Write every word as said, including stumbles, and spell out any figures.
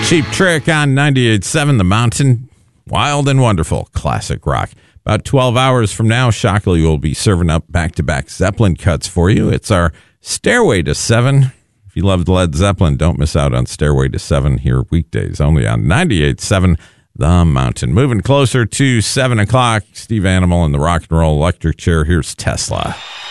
Cheap Trick on ninety-eight point seven The Mountain. Wild and wonderful classic rock. About twelve hours from now, Shockley will be serving up back-to-back Zeppelin cuts for you. It's our Stairway to Seven. If you loved Led Zeppelin, don't miss out on Stairway to Seven here weekdays, only on ninety-eight point seven The Mountain. Moving closer to seven o'clock, Steve Animal in the Rock and Roll Electric Chair. Here's Tesla.